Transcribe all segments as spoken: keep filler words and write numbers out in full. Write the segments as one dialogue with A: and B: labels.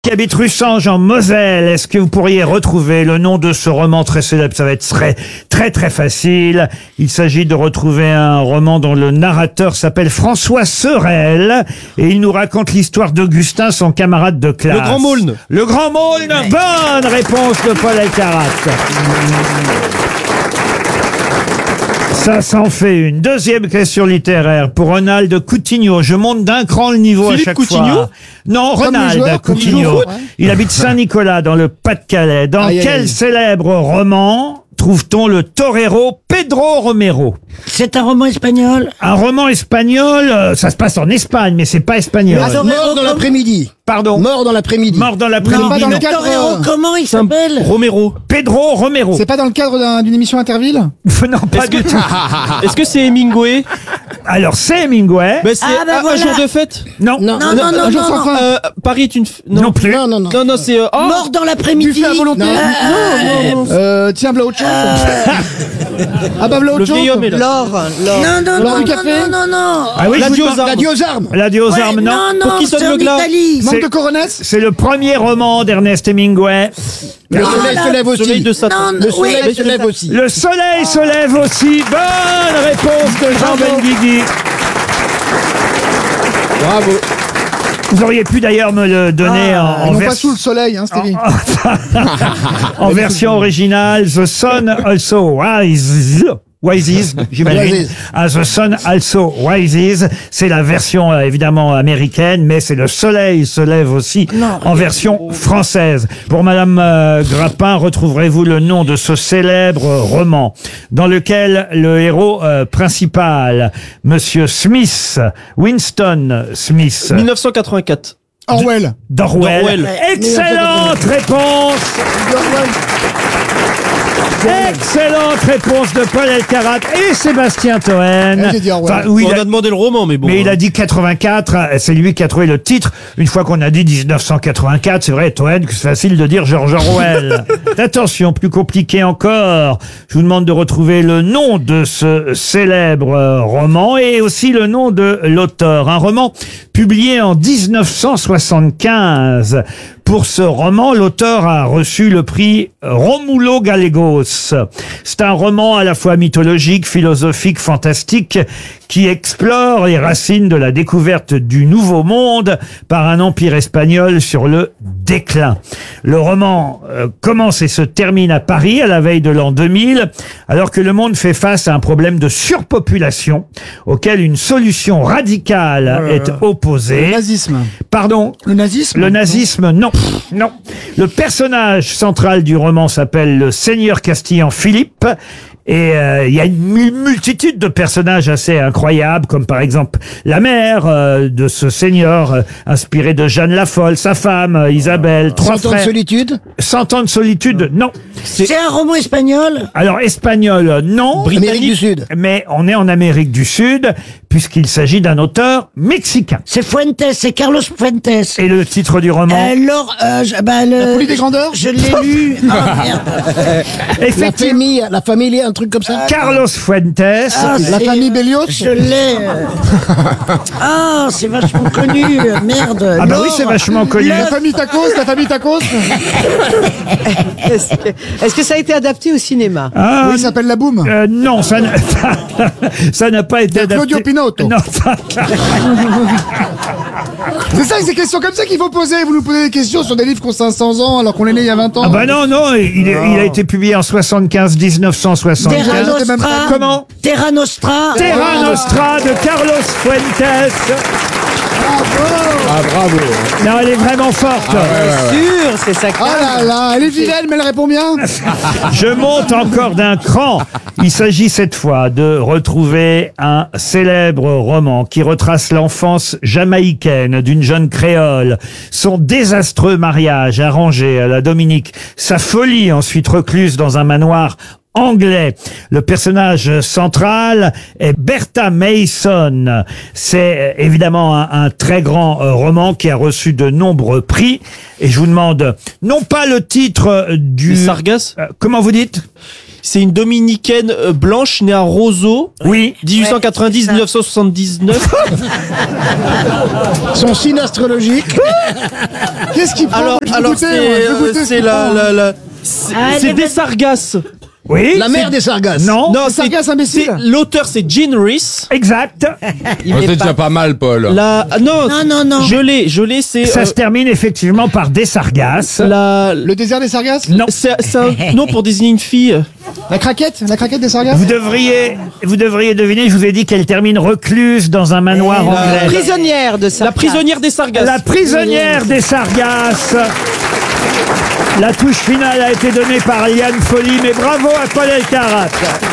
A: Qui habite Russange en Moselle. Est-ce que vous pourriez retrouver le nom de ce roman très célèbre? Ça va être très très très facile. Il s'agit de retrouver un roman dont le narrateur s'appelle François Sorel et il nous raconte l'histoire d'Augustin, son camarade de classe.
B: Le Grand Maulne.
A: Le Grand Maulne. Bonne réponse de Paul Elkarat. Ça s'en fait une. Deuxième question littéraire pour Ronald Coutinho. Je monte d'un cran le niveau
B: Philippe
A: à chaque
B: Coutinho
A: fois. Non,
C: Comme le
A: Ronald
C: joueur, comme il joue au
A: Coutinho.
C: foot, ouais.
A: Il habite Saint-Nicolas dans le Pas-de-Calais. Dans
C: Aïe, aïe,
A: quel
C: aïe.
A: célèbre roman trouve-t-on le torero Pedro Romero?
D: C'est un roman espagnol.
A: Un roman espagnol, euh, ça se passe en Espagne, mais c'est pas espagnol.
D: Ah, non,
C: Mort dans l'après-midi.
A: Pardon.
C: Mort dans l'après-midi.
A: Mort dans
C: Non,
A: l'après-midi.
C: pas dans
A: non.
C: le cadre.
D: Torero, comment il
B: C'est un
D: s'appelle?
B: Romero.
A: Pedro Romero.
C: C'est pas dans le cadre d'un- d'une émission Interville?
A: Non, pas
B: Est-ce
A: du
B: que,
A: tout.
B: est-ce que c'est Hemingway?
A: Alors, c'est Hemingway.
B: Bah, c'est
D: Ah, bah
B: un, un
D: voilà.
B: jour de fête.
A: Non.
C: Non,
D: Non, non, non,
C: un jour
D: non,
C: sans
D: non.
C: fin.
B: Euh, Paris est une. f-
A: Non plus.
C: Non, non, non.
B: Non, non, c'est. euh, oh
D: Mort dans l'après-midi.
C: Buffet à volonté.
D: Euh,
C: Non,
B: non, non.
C: Euh, tiens, bla autre chose. Ah bah bla
B: Le
C: autre chose.
B: vieil homme est là.
D: Non, non,
C: L'heure
D: non,
C: du
D: non,
C: café.
D: non, non, non.
A: Ah oui, je vous
B: L'adieu
A: demande-
B: aux armes.
C: L'adieu aux armes.
A: L'adieu aux
D: Ouais,
A: armes, non.
D: non,
B: Pour
D: non,
B: qui sonne
D: c'est
B: le
D: en
B: glas
D: Italie.
C: Manque
A: C'est-
C: de coronesse.
A: C'est le premier roman d'Ernest Hemingway.
C: Le
D: Ah,
C: soleil
D: là,
C: se lève
B: Soleil
C: aussi.
B: de Satan.
D: Non,
C: Le soleil
D: oui.
C: se lève aussi.
A: Le soleil se lève aussi. Bonne réponse de Jean
C: Bravo.
A: Benguigui.
B: Bravo.
A: Vous auriez pu d'ailleurs me le donner en, en
C: Ils n'ont
A: vers-
C: pas sous le soleil, hein, Stevie.
A: en version originale. The Sun Also Rises. Rises, j'imagine.
C: Rises.
A: Ah, The Sun Also Rises. C'est la version euh, évidemment américaine, mais c'est le soleil se lève aussi en version française. Pour Madame euh, Grappin, retrouverez-vous le nom de ce célèbre roman dans lequel le héros euh, principal, Monsieur Smith, Winston Smith,
B: mille neuf cent quatre-vingt-quatre.
C: Orwell.
A: d'Orwell.
B: d'Orwell.
A: Excellente réponse. Excellente réponse de Paul Elkarat et Sébastien Toen.
C: Eh, j'ai dit Orwell.
A: Enfin, oui,
B: On
A: il
B: a
A: a-
B: demandé le roman, mais bon.
A: mais il
B: hein.
A: a dit quatre-vingt-quatre, c'est lui qui a trouvé le titre. Une fois qu'on a dit dix-neuf cent quatre-vingt-quatre, c'est vrai, Toen, que c'est facile de dire George Orwell. Attention, plus compliqué encore. Je vous demande de retrouver le nom de ce célèbre euh, roman et aussi le nom de l'auteur. Un roman publié en dix-neuf cent soixante-quinze. Pour ce roman, l'auteur a reçu le prix Romulo Gallegos. C'est un roman à la fois mythologique, philosophique, fantastique, qui explore les racines de la découverte du Nouveau Monde par un empire espagnol sur le déclin. Le roman euh, commence et se termine à Paris à la veille de l'an deux mille, alors que le monde fait face à un problème de surpopulation auquel une solution radicale est opposée.
C: Le nazisme.
A: Pardon?
C: Le nazisme.
A: Le nazisme, non, non. Le personnage central du roman s'appelle le Seigneur Castillan Philippe. Et euh, il y a une mu- multitude de personnages assez incroyables, comme par exemple la mère euh, de ce seigneur, euh, inspiré de Jeanne la Folle, sa femme, euh, Isabelle, trois
C: Cent ans de
A: frères.
C: solitude.
A: Cent ans de solitude, non.
D: C'est un roman espagnol.
A: Alors espagnol, euh, non.
C: Amérique du Sud.
A: Mais on est en Amérique du Sud, puisqu'il s'agit d'un auteur mexicain.
D: C'est Fuentes, c'est Carlos Fuentes.
A: Et le titre du roman?
D: Alors, euh, je, bah, le,
C: La folie des grandeurs.
D: Je l'ai lu. Ah, merde.
C: La
A: Effectivement,
C: famille, la famille, un truc comme ça.
A: Carlos Fuentes.
D: Ah,
C: La
D: c'est-
C: famille Bélios.
D: Je l'ai. euh. Ah, c'est vachement connu. euh, Merde.
A: Ah bah oui,
D: Laure,
A: c'est vachement connu.
C: La famille Tacos, la famille Tacos.
E: Est-ce que, est-ce que ça a été adapté au cinéma?
A: Ah,
C: Oui, il s'appelle La Boum.
A: euh, non, ça n'a, ça n'a pas été
C: De
A: adapté.
C: Claudio Pinotto.
A: Non,
C: C'est ça, c'est des questions comme ça qu'il faut poser. Vous nous posez des questions sur des livres qui ont cinq cents ans alors qu'on est né il y a vingt ans.
A: ah bah non, non, il, est- il a été publié en soixante-quinze, dix-neuf cent
D: Terra
A: soixante-quinze.
C: j'étais même
D: Nostra.
C: pas-
A: Comment?
D: Terra Nostra.
A: Terra Nostra de Carlos Fuentes.
B: Ah, bravo.
A: Non, elle est vraiment forte.
E: Bien sûr, c'est ça.
C: Ah là là, elle est vilaine, mais elle répond bien.
A: Je monte encore d'un cran. Il s'agit cette fois de retrouver un célèbre roman qui retrace l'enfance jamaïcaine d'une jeune créole, son désastreux mariage arrangé à la Dominique, sa folie ensuite recluse dans un manoir anglais. Le personnage central est Bertha Mason. C'est euh, évidemment un, un très grand euh, roman qui a reçu de nombreux prix. Et je vous demande, non pas le titre euh, du...
B: Les Sargasses.
A: Euh, comment vous dites?
B: c'est une dominicaine euh, blanche née à Roseau.
A: Oui.
B: dix-huit cent quatre-vingt-dix à
D: Ouais,
B: dix-neuf cent soixante-dix-neuf.
C: Son signe astrologique. Qu'est-ce qu'il prend
B: alors,
C: Je veux
B: alors
C: goûter,
B: c'est,
C: moi, je veux
B: euh,
C: goûter ce
B: c'est
C: qu'il
B: la,
C: prend.
B: la, la, c'est,
D: Ah,
B: c'est
D: les
B: des
D: bêtes.
B: Sargasses.
A: Oui.
C: La mère des Sargasses.
A: Non.
B: Non, c'est
C: Sargasses imbécile.
B: c'est- L'auteur, c'est Gene Reese.
A: Exact.
B: Il
F: Oh,
B: est
F: c'est
B: pas-
F: déjà pas mal, Paul.
B: La, ah, non,
D: Non, non, non.
B: Je l'ai, je l'ai, c'est,
A: Ça
B: euh,
A: se termine effectivement par des sargasses.
B: la,
C: Le désert des Sargasses.
A: Non.
B: c'est, c'est un nom pour désigner une fille.
C: La craquette. La craquette des Sargasses.
A: Vous devriez, vous devriez deviner, je vous ai dit qu'elle termine recluse dans un manoir anglais.
E: Prisonnière de ça.
B: La prisonnière des Sargasses.
A: La prisonnière des Sargasses. La touche finale a été donnée par Liane Folly, mais bravo à Paul Elkarat.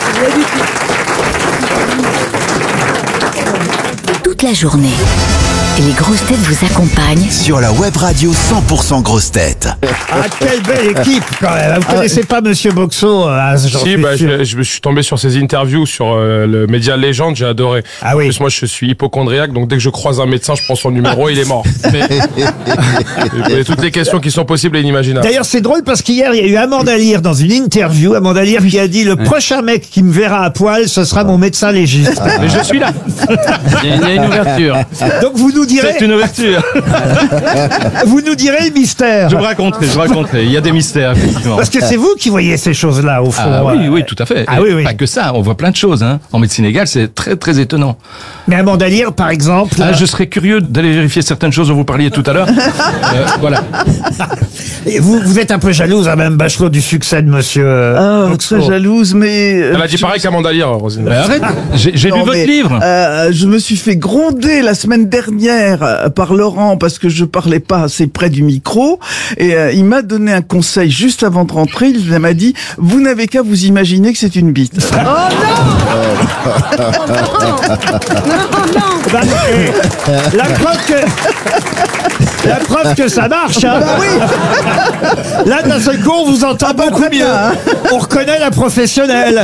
G: Toute la journée, les grosses têtes vous accompagnent
H: Sur la web radio cent pour cent grosses têtes.
A: Ah, quelle belle équipe quand même. Vous connaissez pas Monsieur Boxo, hein, j'en
I: Si,
A: suis
I: bah,
A: sûr.
I: je, je me suis tombé sur ses interviews sur euh, le média Légende, j'ai adoré.
A: Ah oui.
I: En plus, moi, je suis hypochondriaque, donc dès que je croise un médecin, je prends son numéro, il est mort. Mais, et toutes les questions qui sont possibles et inimaginables.
A: D'ailleurs, c'est drôle parce qu'hier, il y a eu Amanda Lear dans une interview. Amanda Lear qui a dit le prochain mec qui me verra à poil, ce sera mon médecin légiste.
I: Mais je suis là.
J: Il y a- il y a une ouverture.
A: Donc vous nous direz,
J: C'est une ouverture.
A: vous nous direz le mystère.
J: Je vous raconterai, je vous raconterai. Il y a des mystères, effectivement.
A: Parce que c'est vous qui voyez ces choses-là au fond.
J: Ah oui,
A: Euh,
J: oui, tout à fait.
A: Ah
J: Et
A: oui, oui.
J: Pas que ça, on voit plein de choses. Hein. En médecine légale, c'est très, très étonnant.
A: Mais Amanda Lear, par exemple.
J: Ah, je serais curieux d'aller vérifier certaines choses dont vous parliez tout à l'heure. Euh, voilà.
A: Et vous, vous êtes un peu jalouse, hein, même Bachelot, du succès de Monsieur. euh,
K: Ah,
A: Boxo.
K: très jalouse, mais... euh,
I: Elle a dit pareil qu'Amanda Lear, Rosine.
J: Mais arrête, j'ai j'ai lu
K: non,
J: votre
K: mais,
J: livre.
K: euh, je me suis fait gronder la semaine dernière euh, par Laurent parce que je parlais pas assez près du micro et euh, il m'a donné un conseil juste avant de rentrer. Il m'a dit vous n'avez qu'à vous imaginer que c'est une bite.
A: Bah, eh, la preuve que. La preuve que ça marche, hein. Là, d'un seul coup, on vous entend beaucoup
K: très
A: mieux.
K: bien, hein.
A: On reconnaît la professionnelle.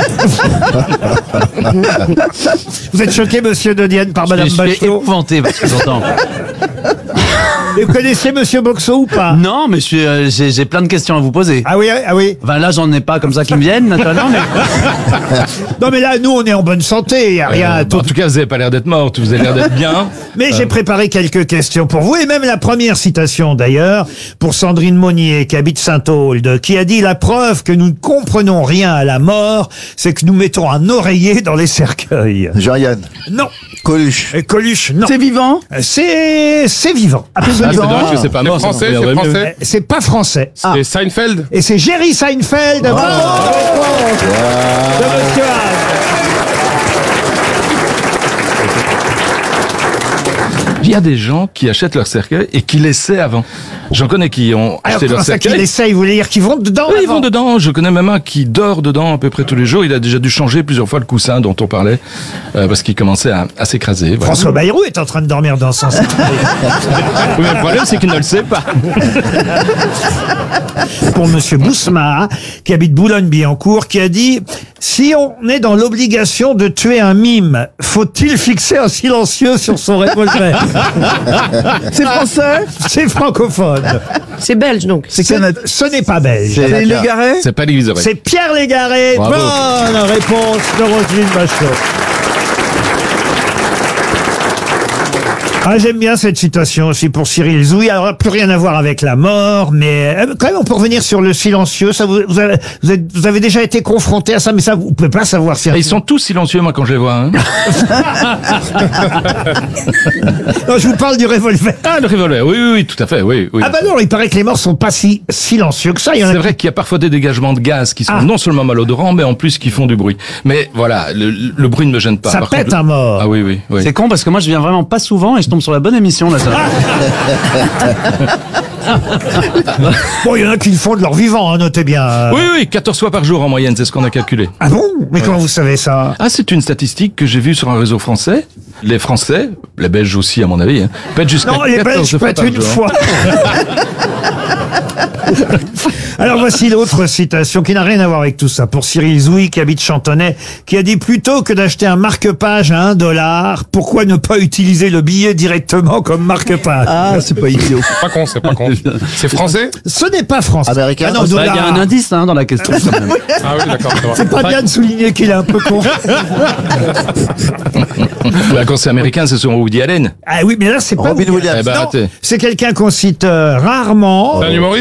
A: Vous êtes choqué, monsieur De Dienne, par Madame
J: Je suis
A: Bachelot.
J: épouvanté parce que j'entends.
A: Et vous connaissez Monsieur Boxo ou pas?
J: Non, mais je suis, euh, j'ai j'ai plein de questions à vous poser.
A: Ah oui, ah oui.
J: Enfin, là, j'en ai pas comme ça qui me viennent, naturellement, mais...
A: Non, mais là, nous, on est en bonne santé. Il n'y a rien à
J: en tout cas, vous avez pas l'air d'être morte, vous avez l'air d'être bien.
A: Mais j'ai préparé quelques questions pour vous, et même la première citation d'ailleurs, pour Sandrine Monnier, qui habite Saint-Auld, qui a dit « La preuve que nous ne comprenons rien à la mort, c'est que nous mettons un oreiller dans les cercueils.
H: Jean-Yann, »
A: Non.
H: Coluche.
A: Et Coluche, non.
K: C'est vivant.
A: C'est c'est vivant.
J: Ah, c'est
K: vivant.
J: dommage que c'est pas
I: C'est
J: mort. ça
I: français,
J: m'aurait
I: c'est
J: mieux.
I: français.
A: C'est pas français.
I: C'est Seinfeld.
A: Et c'est Jerry Seinfeld. Bravo. Réponse de Monsieur Haas.
J: Il y a des gens qui achètent leur cercueil et qui l'essaient avant. J'en connais qui ont
A: Alors,
J: acheté
A: comment
J: leur
A: ça qu'ils
J: cercueil.
A: essayent, vous voulez dire qu'ils vont dedans
J: Oui, ils
A: avant
J: vont dedans. Je connais même un qui dort dedans à peu près tous les jours. Il a déjà dû changer plusieurs fois le coussin dont on parlait euh, parce qu'il commençait à, à s'écraser. Voilà.
A: François Bayrou est en train de dormir dans son cercueil.
J: Oui, mais le problème, c'est qu'il ne le sait pas.
A: Pour Monsieur Bousma, qui habite Boulogne-Billancourt, qui a dit « Si on est dans l'obligation de tuer un mime, faut-il fixer un silencieux sur son revolver ?»
K: C'est français.
A: C'est francophone.
D: C'est belge donc.
A: C'est que ce n'est pas belge.
K: C'est Légaré.
J: C'est pas Légaré.
A: C'est Pierre Légaré.
J: Bravo.
A: Bonne réponse de Roselyne Bachelot. Ah, j'aime bien cette citation aussi pour Cyril Zouy. Alors, plus rien à voir avec la mort, mais euh, quand même, on peut revenir sur le silencieux. Ça, vous, vous, avez, vous, êtes- vous avez déjà été confronté à ça, mais ça, vous pouvez pas savoir si.
J: Et ils sont tous silencieux, moi, quand je les vois. Hein.
A: Non, je vous parle du revolver.
J: Ah, le revolver, oui, oui, oui, tout à fait, oui. oui.
A: Ah bah non, il paraît que les morts sont pas si silencieux que ça. Il y en a
J: C'est
A: qui-
J: vrai qu'il y a parfois des dégagements de gaz qui sont
A: Ah.
J: non seulement malodorants, mais en plus qui font du bruit. Mais voilà, le, le bruit ne me gêne pas.
A: Ça
J: Par
A: pète
J: contre,
A: un mort.
J: Ah oui, oui, oui.
B: C'est con parce que moi je viens vraiment pas souvent et je tombe sur la bonne émission là. Ça.
A: Bon, il y en a qui le font de leur vivant, hein, notez bien. Euh,
J: Oui, oui, quatorze fois par jour en moyenne, c'est ce qu'on a calculé.
A: Ah bon? Mais comment vous savez ça?
J: Ah, c'est une statistique que j'ai vue sur un réseau français. Les Français, les Belges aussi à mon avis, hein, pètent jusqu'à
A: Non, les
J: quatorze
A: Belges
J: fois
A: pètent
J: par
A: une
J: jour.
A: fois. Alors voici l'autre citation qui n'a rien à voir avec tout ça. Pour Cyril Zouy, qui habite Chantonnay, qui a dit plutôt que d'acheter un marque-page à un dollar, pourquoi ne pas utiliser le billet directement comme marque-page?
K: Ah, c'est pas idiot.
I: Pas con, c'est pas con. C'est français?
A: Ce n'est pas français.
F: Américain.
A: Ah non,
B: Ouais, Il y a
A: dollar.
B: un indice hein, dans la question quand même.
I: Ah oui, d'accord, ça va.
A: C'est pas bien de souligner qu'il est un peu con.
J: Bah, quand c'est américain, c'est sur Woody Allen.
A: Ah oui, mais là, c'est pas...
F: Robin Williams.
J: Eh ben,
A: Non,
J: arrêtez.
A: c'est quelqu'un qu'on cite euh, rarement.
I: C'est un humoriste?